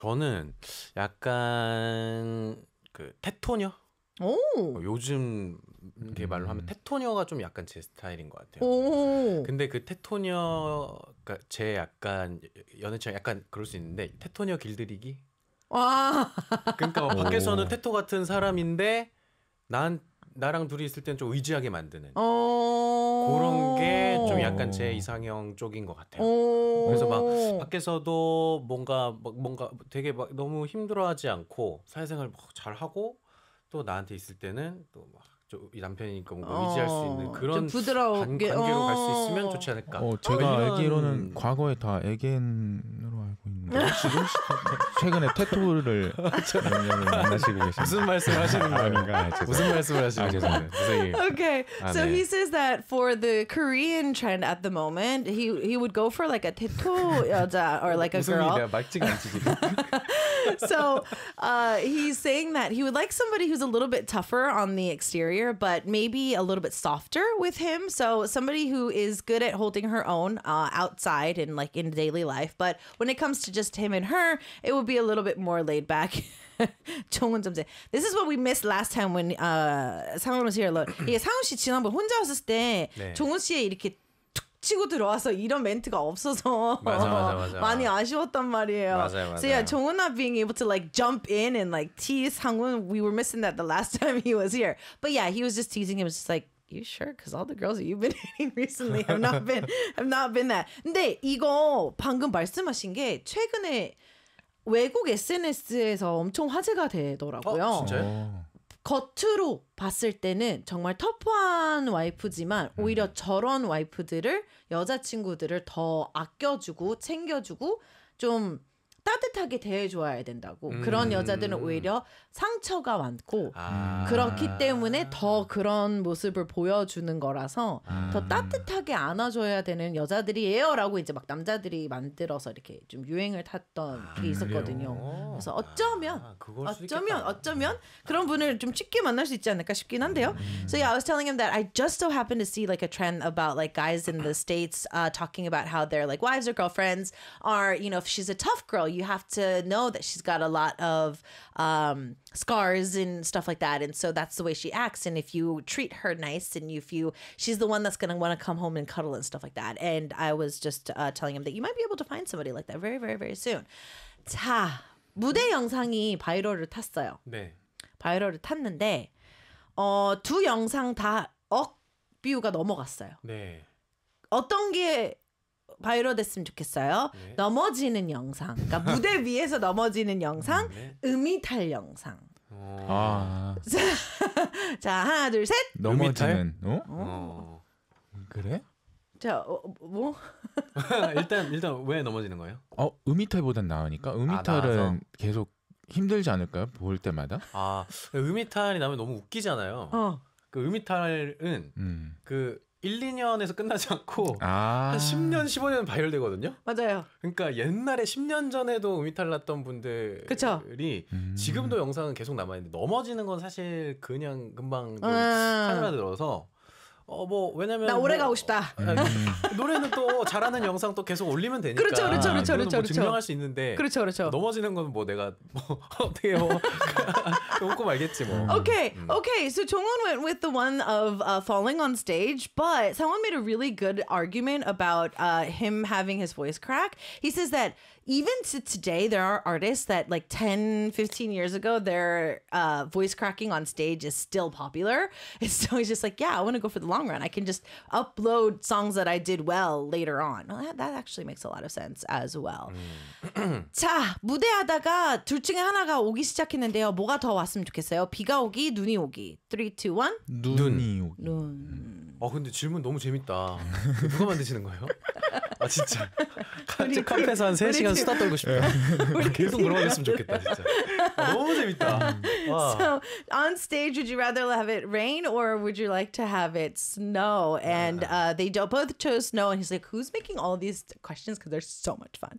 저는 약간 그 테토녀? 오. 요즘 게 말로 하면 테토녀가 좀 약간 제 스타일인 것 같아요. 오. 근데 그 테토녀가 제 약간 연애처럼 약간 그럴 수 있는데 테토녀 길들이기? 와. 그러니까 밖에서는 테토 같은 사람인데 나랑 둘이 있을 땐 좀 의지하게 만드는 그런 게 좀 약간 제 이상형 쪽인 것 같아요. 그래서 막 밖에서도 뭔가 되게 막 너무 힘들어하지 않고 사회생활 막 잘하고 또 나한테 있을 때는 또 막 이 남편이니까 뭔가 의지할 수 있는 그런 부드럽게 관계로 갈 수 있으면 좋지 않을까. 제가 알기로는 과거에 다 애견으로 알고 있는데 지금 최근에 테토를 만나시고 계신 무슨 말씀을 하시는 거예요? 무슨 말씀을 하시는 거예요? Okay, so he says that for the Korean trend at the moment, he would go for like a tattoo 여자 or like a girl. 내가 말지가 않지 지금. So he's saying that he would like somebody who's a little bit tougher on the exterior, but maybe a little bit softer with him. So somebody who is good at holding her own outside and like in daily life. But when it comes to just him and her, it would be a little bit more laid back. This is what we missed last time when 상훈 was here alone. 이게 상훈 씨 지난번 혼자 왔을 때 종훈 씨의 이렇게 치고 들어와서 이런 멘트가 없어서 맞아. 많이 아쉬웠단 말이에요. 맞아요. So yeah, 정훈 not being able to like jump in and like tease 상훈, we were missing that the last time he was here. But yeah, he was just teasing him. It's just like, you sure? Because all the girls that you've been dating recently have not been that. 근데 이거 방금 말씀하신 게 최근에 외국 SNS에서 엄청 화제가 되더라고요. 진짜요? 겉으로 봤을 때는 정말 터프한 와이프지만 오히려 저런 와이프들을 여자친구들을 더 아껴주고 챙겨주고 좀 따뜻하게 대해줘야 된다고. 그런 여자들은 오히려 상처가 많고 그렇기 때문에 더 그런 모습을 보여주는 거라서 더 따뜻하게 안아줘야 되는 여자들이에요라고 이제 막 남자들이 만들어서 이렇게 좀 유행을 탔던 게 있었거든요. 그래서 어쩌면 그런 분을 좀 쉽게 만날 수 있지 않을까 싶긴 한데요. So yeah, I was telling him that I just so happened to see like a trend about like guys in the States talking about how their like wives or girlfriends are, you know, if she's a tough girl, you have to know that she's got a lot of scars and stuff like that, and so that's the way she acts. And if you treat her nice, and she's the one that's gonna want to come home and cuddle and stuff like that. And I was just telling him that you might be able to find somebody like that very, very, very soon. 자, 무대 영상이 바이럴을 탔어요. 네. 바이럴을 탔는데 두 영상 다 억 뷰가 넘어갔어요. 네. 어떤 게 바이럴 됐으면 좋겠어요. 네. 넘어지는 영상. 그러니까 무대 위에서 넘어지는 영상, 네. 음이탈 영상. 자, 하나, 둘, 셋. 넘어지는. 그래? 자, 뭐? 일단 왜 넘어지는 거예요? 음이탈보단 나으니까. 음이탈은 계속 힘들지 않을까요? 볼 때마다? 음이탈이 나면 너무 웃기잖아요. 그 음이탈은 그 1, 2년에서 끝나지 않고 한 10년, 15년 바이럴되거든요. 맞아요. 그러니까 옛날에 10년 전에도 음이탈 났던 분들이 그쵸? 지금도 영상은 계속 남아있는데 넘어지는 건 사실 그냥 금방 사그라들어서 뭐 왜냐면 나 오래 가고 싶다. 노래는 또 잘하는 영상 또 계속 올리면 되니까. 그렇죠. 뭐 증명할 수 있는데. 그렇죠. 넘어지는 건 뭐 내가 뭐 어떻게 뭐 웃고 말겠지 뭐. Okay. So Jongwon went with the one of falling on stage, but someone made a really good argument about him having his voice crack. He says that even to today, there are artists that like 10, 15 years ago, their voice cracking on stage is still popular. And so he's just like, yeah, I want to go for the long run. I can just upload songs that I did well later on. Well, that actually makes a lot of sense as well. 자, 무대하다가 둘 중에 하나가 오기 시작했는데요. 뭐가 더 왔으면 좋겠어요? 비가 오기, 눈이 오기. 3, 2, 1. 눈이 오기. 근데 질문 너무 재밌다. 누가 만드시는 거예요? 진짜. 카페에서 한 3시간 수다 떨고 싶다. 계속 물어봤으면 좋겠다, 진짜. 너무 재밌다. So, on stage, would you rather have it rain or would you like to have it snow? And they both chose snow. And he's like, who's making all these questions? Because they're so much fun.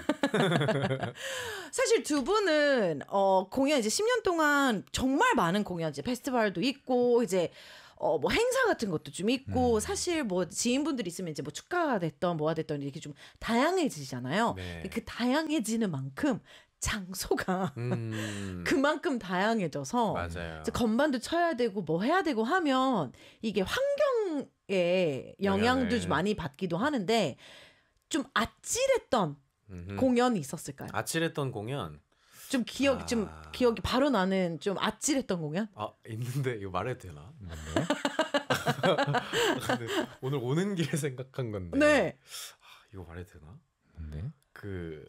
사실 두 분은 공연 이제 10년 동안 정말 많은 공연, 이제 페스티벌도 있고, 이제 뭐 행사 같은 것도 좀 있고 사실 뭐 지인분들 있으면 이제 뭐 축가가 됐던 뭐가 됐던 이렇게 좀 다양해지잖아요. 네. 그 다양해지는 만큼 장소가 그만큼 다양해져서 맞아요. 건반도 쳐야 되고 뭐 해야 되고 하면 이게 환경에 영향도 좀 많이 받기도 하는데 좀 아찔했던 공연이 있었을까요? 아찔했던 공연 좀 기억이 바로 나는 좀 아찔했던 공연? 아 있는데 이거 말해도 되나? 근데 오늘 오는 길에 생각한 건데 네. 이거 말해도 되나? 뭔데? 그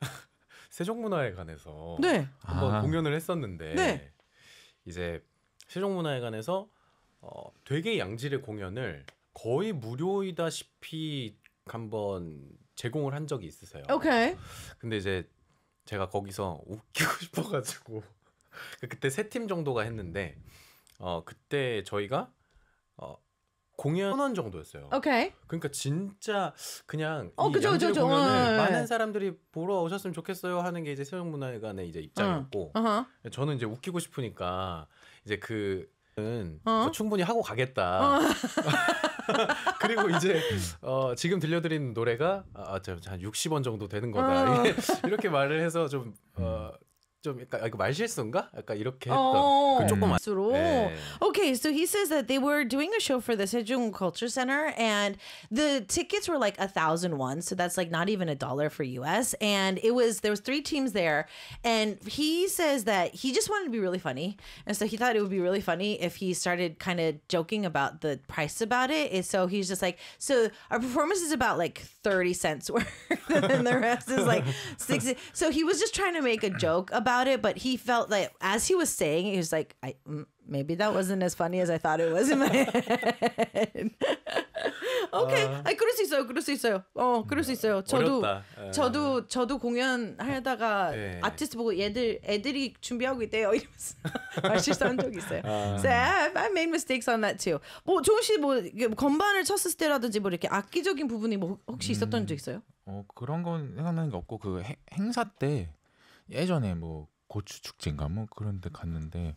세종문화회관에서 네. 한번 공연을 했었는데 네. 이제 세종문화회관에서 되게 양질의 공연을 거의 무료이다시피 한번 제공을 한 적이 있으세요. 오케이. 근데 이제 제가 거기서 웃기고 싶어가지고 그때 3팀 정도가 했는데 그때 저희가 공연 1,000원 정도였어요. 오케이. 그러니까 진짜 그냥 이 그죠, 양질의 그죠. 공연을 많은 사람들이 보러 오셨으면 좋겠어요 하는 게 이제 세종문화회관의 이제 입장이었고 저는 이제 웃기고 싶으니까 이제 충분히 하고 가겠다. 그리고 이제 지금 들려드린 노래가 한 60원 정도 되는 거다. 이렇게 말을 해서 좀 약간 이거 말실수인가? 약간 이렇게 했던 그 조금 네. Okay, so he says that they were doing a show for the Sejong Culture Center and the tickets were like 1,000 won, so that's like not even $1 for US. And there was 3 teams there, and he says that he just wanted to be really funny, and so he thought it would be really funny if he started kind of joking about the price about it. And so he's just like, so our performance is about like 30 cents worth, and the rest is like 60. So he was just trying to make a joke about it, but he felt like as he was saying, he was like, maybe that wasn't as funny as I thought it was in my head. Okay, 그럴 수 있어요. 그럴 수 있어요. 그럴 수 있어요. 저도 공연하다가 아티스트 보고 애들이 준비하고 있대요 이러면서 말실수한 적이 있어요. So I made mistakes on that too. 뭐 종훈 씨 뭐 건반을 쳤을 때라든지 뭐 이렇게 악기적인 부분이 뭐 혹시 있었던 적 있어요? 그런 건 생각나는 게 없고 그 행사 때 예전에 뭐 고추 축제인가 뭐 그런 데 갔는데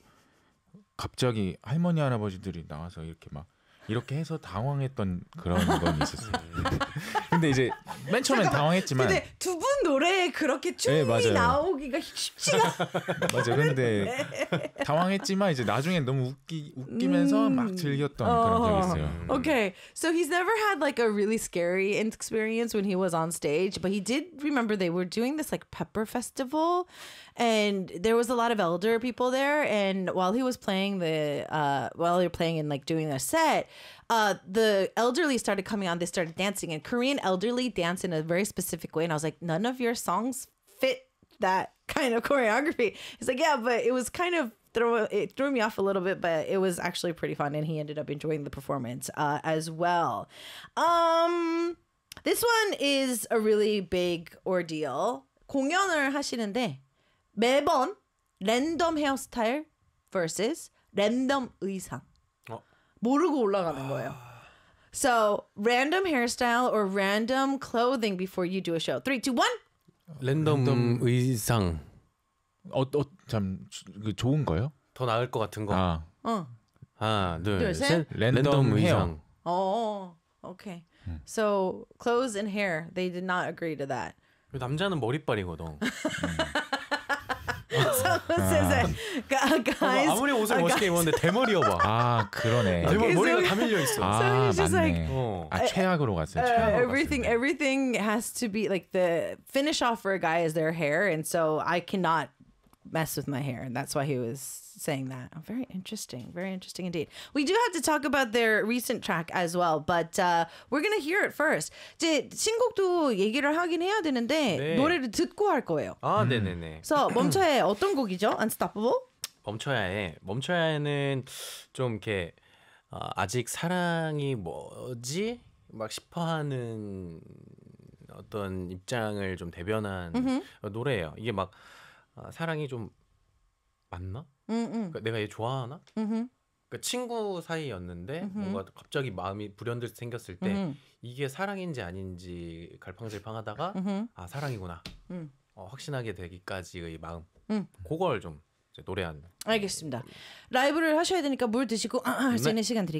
갑자기 할머니 할아버지들이 나와서 이렇게 해서 당황했던 그런 건 있었어요. 근데 이제 맨 처음엔 당황했지만 근데 두 분 노래에 그렇게 춤이 나오기가 쉽지가 맞아. 근데 당황했지만 이제 나중엔 너무 웃기면서 막 즐겼던 그런 적이 있어요. Okay, so he's never had like a really scary experience when he was on stage, but he did remember they were doing this like pepper festival, and there was a lot of elder people there. And while he was playing and like doing the set, the elderly started coming on. They started dancing, and Korean elderly dance in a very specific way. And I was like, none of your songs fit that kind of choreography. He's like, yeah, but it was kind of it threw me off a little bit, but it was actually pretty fun, and he ended up enjoying the performance as well. This one is a really big ordeal. 공연을 하시는데 매번 랜덤 헤어스타일 vs 랜덤 의상. 모르고 올라가는 거예요. So, random hairstyle or random clothing before you do a show. 3, 2, 1. 랜덤 의상. 참 좋은 거요? 더 나을 것 같은 거. 하나, 둘, 셋. 랜덤 의상. Okay. So, clothes and hair, they did not agree to that. 남자는 머리빨이거든. Someone says that guys. 아무리 옷을 멋있게 입었는데 대머리여봐. 그러네. 머리가 다 밀려 있어. So he's just 맞네. 최악으로 갔어요. Everything has to be like the finish off for a guy is their hair, and so I cannot mess with my hair, and that's why he was saying that. Very interesting indeed. We do have to talk about their recent track as well, but we're gonna hear it first. 이제 신곡도 얘기를 하긴 해야 되는데 노래를 듣고 할 거예요. 네네네. 그래서 멈춰야의 어떤 곡이죠? Unstoppable? 멈춰야에는 좀 이렇게 아직 사랑이 뭐지? 막 싶어하는 어떤 입장을 좀 대변한 노래예요. 이게 막 사랑이 좀 맞나? 그러니까 내가 얘 좋아하나? 그러니까 친구 사이였는데 뭔가 갑자기 마음이 불현듯 생겼을 때 이게 사랑인지 아닌지 갈팡질팡하다가 사랑이구나. 확신하게 되기까지의 마음. 그걸 좀 이제 노래한. 알겠습니다. 라이브를 하셔야 되니까 물 드시고 할 수 있는 시간 드릴게요.